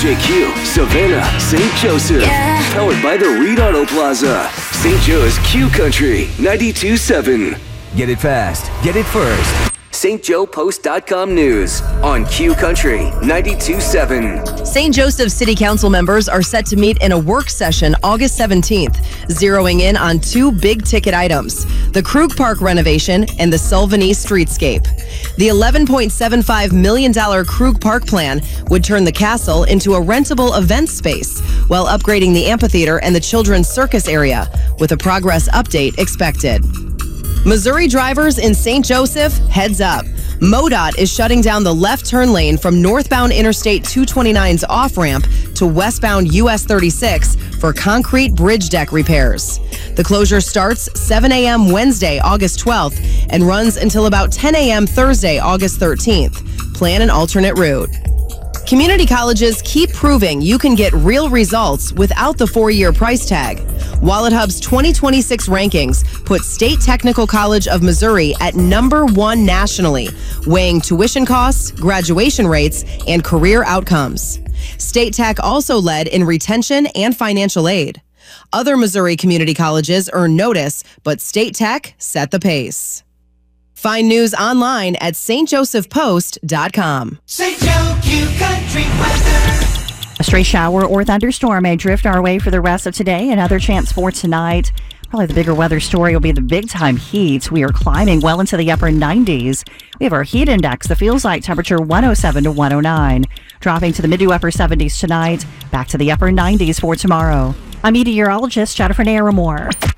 JQ, Savannah, St. Joseph. Yeah. Powered by the Reed Auto Plaza. St. Joe's Q Country 92.7. Get it fast. Get it first. StJoePost.com News on Q Country 92.7. St. Joseph City Council members are set to meet in a work session August 17th, zeroing in on two big-ticket items, the Krug Park renovation and the Sylvanese streetscape. The $11.75 million Krug Park plan would turn the castle into a rentable event space while upgrading the amphitheater and the children's circus area, with a progress update expected. Missouri drivers in St. Joseph, heads up. MoDOT is shutting down the left turn lane from northbound Interstate 229's off-ramp to westbound US 36 for concrete bridge deck repairs. The closure starts 7 a.m. Wednesday, August 12th, and runs until about 10 a.m. Thursday, August 13th. Plan an alternate route. Community colleges keep proving you can get real results without the 4-year price tag. WalletHub's 2026 rankings put State Technical College of Missouri at number 1 nationally, weighing tuition costs, graduation rates, and career outcomes. State Tech also led in retention and financial aid. Other Missouri community colleges earn notice, but State Tech set the pace. Find news online at stjosephpost.com. St. Joe Q Country weather. A stray shower or thunderstorm may drift our way for the rest of today. Another chance for tonight. Probably the bigger weather story will be the big-time heat. We are climbing well into the upper 90s. We have our heat index, the feels like temperature 107 to 109. Dropping to the mid to upper 70s tonight. Back to the upper 90s for tomorrow. I'm meteorologist Jennifer Naramore.